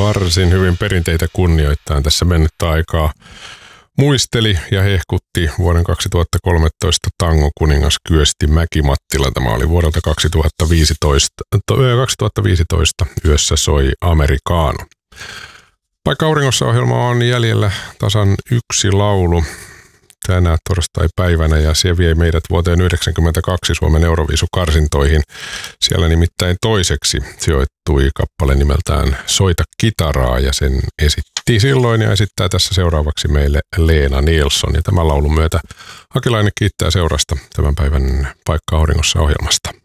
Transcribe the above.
varsin hyvin perinteitä kunnioittain tässä mennyttä aikaa muisteli ja hehkutti vuoden 2013 tangon kuningas Kyösti Mäki-Mattila. Tämä oli vuodelta 2015. Yössä soi Americano. Vaikka auringossa ohjelma on jäljellä tasan yksi laulu tänä torstai-päivänä ja se vie meidät vuoteen 1992 Suomen Euroviisukarsintoihin. Siellä nimittäin toiseksi sijoittui kappale nimeltään Soita kitaraa ja sen esitti silloin ja esittää tässä seuraavaksi meille Leena Nilsson. Ja tämän laulun myötä Hakilainen kiittää seurasta tämän päivän Paikka auringossa ohjelmasta.